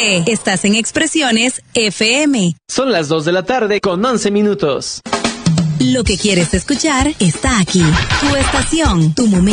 José. Estás en Expresiones FM. Son las 2 de la tarde con 11 minutos. Lo que quieres escuchar está aquí. Tu estación, tu momento.